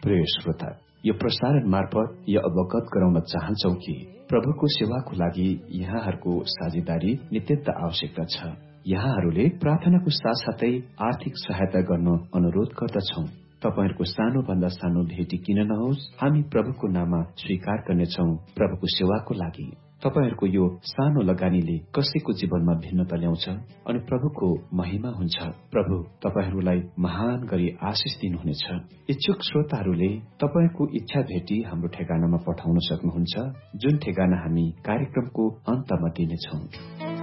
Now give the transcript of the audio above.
प्रिय श्रोता, यो प्रसारण मार्फत यो अवगत गराउन चाहन्छौ कि प्रभुको सेवाको लागि यहाँहरूको साझेदारी नित्यन्त आवश्यकता छ। यहाँहरूले प्रार्थनाको साथसाथै आर्थिक सहायता गर्न अनुरोध गर्दछौ। तपाईहरूको सानो भन्दा सानो भेटी किन नहोस्, हामी प्रभुको नाममा स्वीकार गर्नेछौ प्रभुको सेवाको लागि। तपाईहरूको यो सानो लगानीले कसैको जीवनमा भिन्नता ल्याउँछ अनि प्रभुको महिमा हुन्छ। प्रभु तपाईहरूलाई महान गरी आशिष दिनुहुनेछ। इच्छुक श्रोताहरूले तपाईको इच्छा भेटी हाम्रो ठेगानामा पठाउन सक्नुहुन्छ, जुन ठेगाना हामी कार्यक्रमको अन्तमा दिनेछौं।